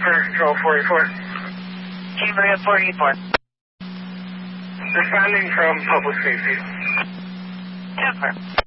Control 44. Cambria 44. Responding from public safety. Super.